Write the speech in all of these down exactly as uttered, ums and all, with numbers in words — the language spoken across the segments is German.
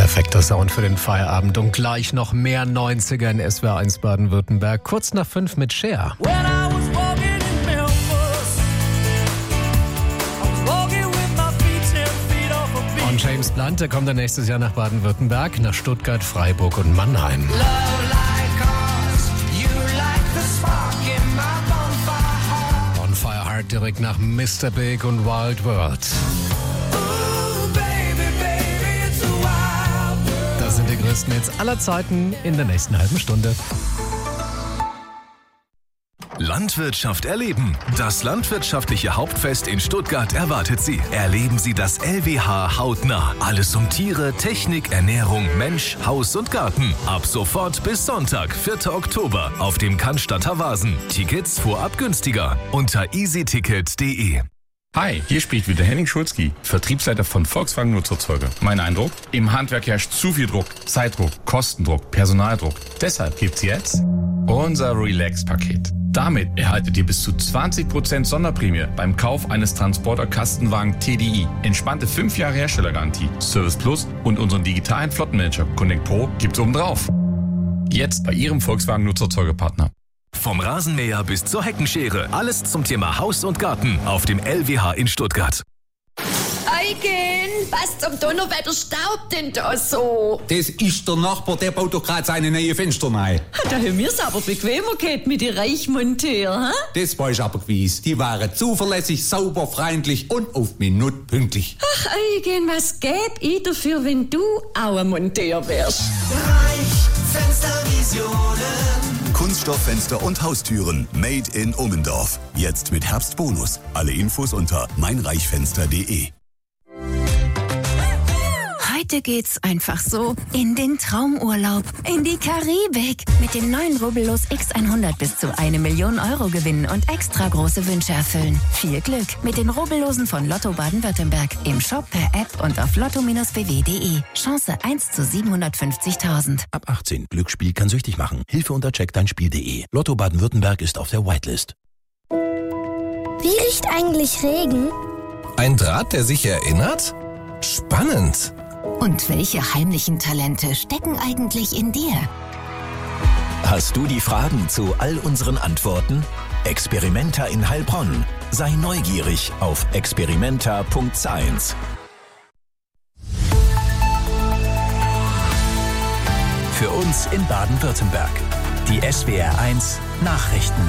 Perfekter Sound für den Feierabend und gleich noch mehr neunziger in S W R eins Baden-Württemberg. Kurz nach fünf mit Cher. Und James Blunt, der kommt dann nächstes Jahr nach Baden-Württemberg, nach Stuttgart, Freiburg und Mannheim. On Fire Heart direkt nach Mister Big und Wild World. Das sind die größten Hits aller Zeiten in der nächsten halben Stunde. Landwirtschaft erleben. Das landwirtschaftliche Hauptfest in Stuttgart erwartet Sie. Erleben Sie das L W H hautnah. Alles um Tiere, Technik, Ernährung, Mensch, Haus und Garten. Ab sofort bis Sonntag, vierten Oktober auf dem Cannstatter Wasen. Tickets vorab günstiger unter easyticket punkt de. Hi, hier spricht wieder Henning Schulzki, Vertriebsleiter von Volkswagen Nutzerzeuger. Mein Eindruck? Im Handwerk herrscht zu viel Druck, Zeitdruck, Kostendruck, Personaldruck. Deshalb gibt's jetzt unser Relax-Paket. Damit erhaltet ihr bis zu zwanzig Prozent Sonderprämie beim Kauf eines Transporter-Kastenwagen T D I. Entspannte fünf Jahre Herstellergarantie, Service Plus und unseren digitalen Flottenmanager Connect Pro gibt's obendrauf. Jetzt bei Ihrem Volkswagen Nutzerzeugerpartner. Vom Rasenmäher bis zur Heckenschere. Alles zum Thema Haus und Garten auf dem L W H in Stuttgart. Eugen, was zum Donnerwetter staubt denn da so? Das ist der Nachbar, der baut doch gerade seine neue Fenster rein. Da haben wir es aber bequemer gehabt mit den Reichmonteur, hä? Das war ich aber gewiss. Die waren zuverlässig, sauber, freundlich und auf Minute pünktlich. Ach, Eugen, was gäb ich dafür, wenn du auch ein Monteur wärst? Reich Fenstervisionen. Kunststofffenster und Haustüren made in Ummendorf. Jetzt mit Herbstbonus. Alle Infos unter meinreichfenster punkt de. Heute geht's einfach so in den Traumurlaub, in die Karibik. Mit dem neuen Rubbellos X hundert bis zu eine Million Euro gewinnen und extra große Wünsche erfüllen. Viel Glück mit den Rubbellosen von Lotto Baden-Württemberg. Im Shop, per App und auf lotto b w punkt de. Chance eins zu siebenhundertfünfzigtausend. Ab achtzehn. Glücksspiel kann süchtig machen. Hilfe unter check dein spiel punkt de. Lotto Baden-Württemberg ist auf der Whitelist. Wie riecht eigentlich Regen? Ein Draht, der sich erinnert? Spannend. Und welche heimlichen Talente stecken eigentlich in dir? Hast du die Fragen zu all unseren Antworten? Experimenta in Heilbronn. Sei neugierig auf experimenta punkt science. Für uns in Baden-Württemberg. Die S W R eins Nachrichten.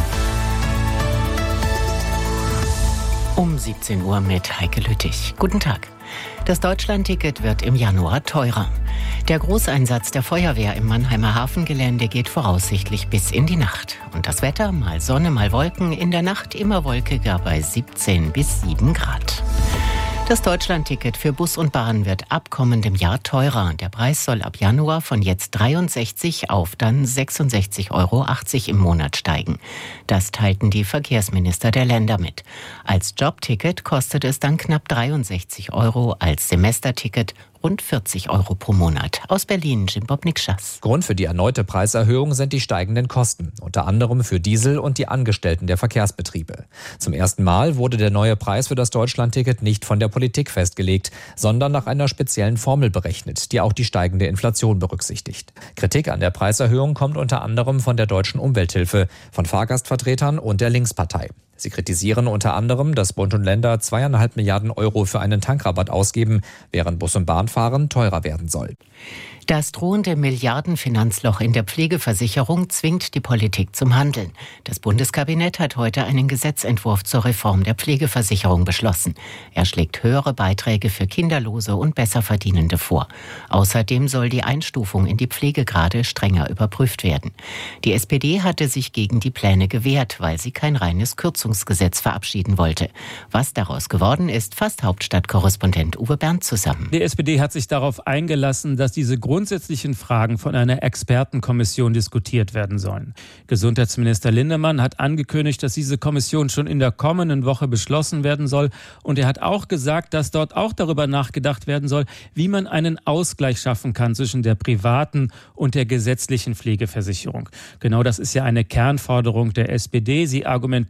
Um siebzehn Uhr mit Heike Lüttich. Guten Tag. Das Deutschlandticket wird im Januar teurer. Der Großeinsatz der Feuerwehr im Mannheimer Hafengelände geht voraussichtlich bis in die Nacht. Und das Wetter, mal Sonne, mal Wolken, in der Nacht immer wolkiger bei siebzehn bis sieben Grad. Das Deutschlandticket für Bus und Bahn wird ab kommendem Jahr teurer. Der Preis soll ab Januar von jetzt dreiundsechzig auf dann sechsundsechzig Euro achtzig im Monat steigen. Das teilten die Verkehrsminister der Länder mit. Als Jobticket kostet es dann knapp dreiundsechzig Euro, als Semesterticket rund vierzig Euro pro Monat. Aus Berlin, Jim Bobnik-Schass. Grund für die erneute Preiserhöhung sind die steigenden Kosten, unter anderem für Diesel und die Angestellten der Verkehrsbetriebe. Zum ersten Mal wurde der neue Preis für das Deutschlandticket nicht von der Politik festgelegt, sondern nach einer speziellen Formel berechnet, die auch die steigende Inflation berücksichtigt. Kritik an der Preiserhöhung kommt unter anderem von der Deutschen Umwelthilfe, von Fahrgastvertretern und der Linkspartei. Sie kritisieren unter anderem, dass Bund und Länder zweieinhalb Milliarden Euro für einen Tankrabatt ausgeben, während Bus- und Bahnfahren teurer werden soll. Das drohende Milliardenfinanzloch in der Pflegeversicherung zwingt die Politik zum Handeln. Das Bundeskabinett hat heute einen Gesetzentwurf zur Reform der Pflegeversicherung beschlossen. Er schlägt höhere Beiträge für Kinderlose und Besserverdienende vor. Außerdem soll die Einstufung in die Pflegegrade strenger überprüft werden. Die S P D hatte sich gegen die Pläne gewehrt, weil sie kein reines Kürzungsgesetz verabschieden wollte. Was daraus geworden ist, fasst Hauptstadtkorrespondent Uwe Bernd zusammen. Die S P D hat sich darauf eingelassen, dass diese grundsätzlichen Fragen von einer Expertenkommission diskutiert werden sollen. Gesundheitsminister Lindemann hat angekündigt, dass diese Kommission schon in der kommenden Woche beschlossen werden soll. Und er hat auch gesagt, dass dort auch darüber nachgedacht werden soll, wie man einen Ausgleich schaffen kann zwischen der privaten und der gesetzlichen Pflegeversicherung. Genau das ist ja eine Kernforderung der S P D. Sie argumentiert